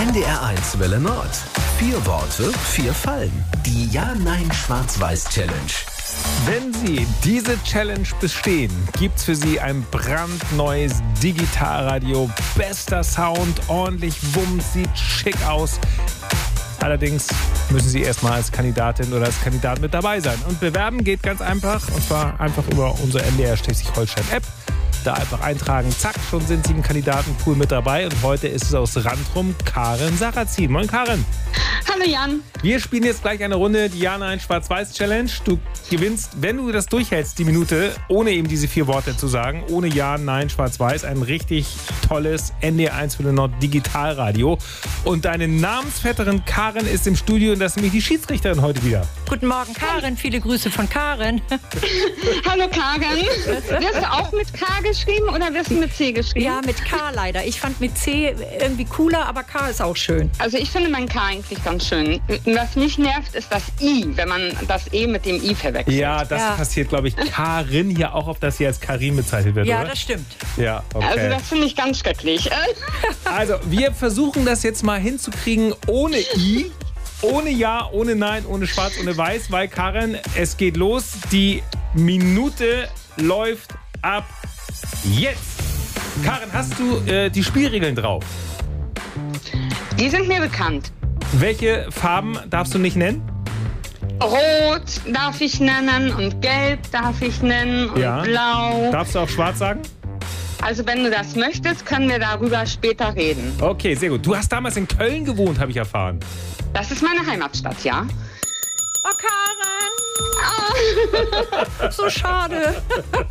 NDR1 Welle Nord. 4 Worte, 4 Fallen. Die Ja-Nein-Schwarz-Weiß-Challenge. Wenn Sie diese Challenge bestehen, gibt's für Sie ein brandneues Digitalradio. Bester Sound, ordentlich Wumms, sieht schick aus. Allerdings müssen Sie erstmal als Kandidatin oder als Kandidat mit dabei sein. Und bewerben geht ganz einfach, und zwar einfach über unsere NDR Schleswig-Holstein-App. Da einfach eintragen, zack, schon sind Sie im Kandidatenpool mit dabei. Und heute ist es aus Randrum Karin Sarrazin. Moin Karin. Hallo Jan. Wir spielen jetzt gleich eine Runde, die Ja-Nein-Schwarz-Weiß-Challenge. Du gewinnst, wenn du das durchhältst, die Minute, ohne eben diese 4 Worte zu sagen, ohne Ja, Nein, Schwarz-Weiß, ein richtig tolles NDR1 Welle Nord Digitalradio. Und deine Namensvetterin Karin ist im Studio und das ist nämlich die Schiedsrichterin heute wieder. Guten Morgen, Karin. Viele Grüße von Karin. Hallo Karin. Wirst du auch mit K geschrieben oder wirst du mit C geschrieben? Ja, mit K leider. Ich fand mit C irgendwie cooler, aber K ist auch schön. Also ich finde mein K eigentlich ganz schön. Was mich nervt, ist das I, wenn man das E mit dem I verwechselt. Ja, das passiert, glaube ich, Karin hier auch, auf das hier als Karin bezeichnet wird, Ja, oder? das stimmt. Ja, okay. Also das finde ich ganz schrecklich. Also, wir versuchen das jetzt mal hinzukriegen ohne I, ohne Ja, ohne Nein, ohne Schwarz, ohne Weiß, weil Karin, es geht los. Die Minute läuft ab jetzt. Karin, hast du die Spielregeln drauf? Die sind mir bekannt. Welche Farben darfst du nicht nennen? Rot darf ich nennen und Gelb darf ich nennen und Blau. Darfst du auch Schwarz sagen? Also wenn du das möchtest, können wir darüber später reden. Okay, sehr gut. Du hast damals in Köln gewohnt, habe ich erfahren. Das ist meine Heimatstadt, ja? Oh, Karin! So schade.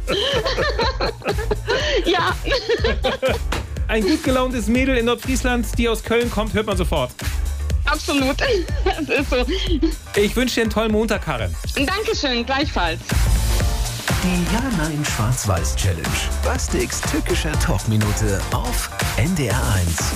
Ja. Ein gut gelauntes Mädel in Nordfriesland, die aus Köln kommt, hört man sofort. Absolut. Das ist so. Ich wünsche dir einen tollen Montag, Karin. Dankeschön, gleichfalls. Die Ja-Nein-Schwarz-Weiß-Challenge. Bastiks tückischer Talkminute auf NDR1.